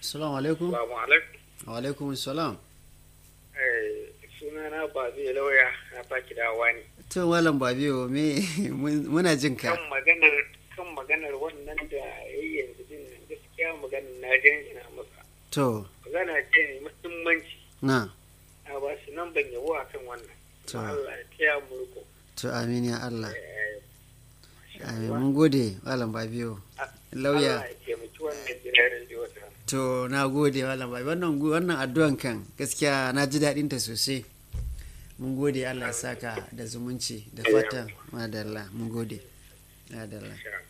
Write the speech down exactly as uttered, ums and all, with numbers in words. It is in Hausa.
Assalamu alaikum. Salamu alaikum. Wa alaikum salam. Eh, sunana ba zai lauya na baki dawa ne. To malam Babiyo me muna jin ka. Kan maganar kan maganar wannan da yayi yanzu din nan gaskiya maganar na jinjina maka. To Magana ce ne muhimmanci. na. A ba su nan ban yabo akan wannan. To. Allah ya taya mu riko. To amin ya Allah. Eh, Amin mun gode malam Babiyo. Lauya. Allah ya taimaki wannan gidan rediyo ta. To na gode malam Babiyo. Wannan wannan addu'an kan gaskiya na ji daɗin ta sosai. Mun gode Allah ya saka da zumunci da fatan madalla mun gode. Madalla. Insha Allah.